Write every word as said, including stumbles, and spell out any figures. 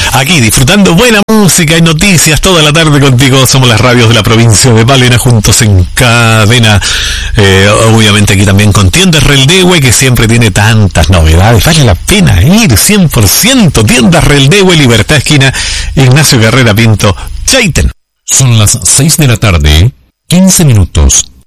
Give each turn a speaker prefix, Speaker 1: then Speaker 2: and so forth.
Speaker 1: Aquí disfrutando buena música y noticias toda la tarde contigo. Somos las radios de la provincia de Palena, juntos en cadena. Eh, obviamente aquí también con Tiendas Reldewe, que siempre tiene tantas novedades. Vale la pena ir, cien por ciento. Tiendas Reldewe, Libertad Esquina, Ignacio Carrera Pinto, Chaiten.
Speaker 2: Son las seis de la tarde, quince minutos.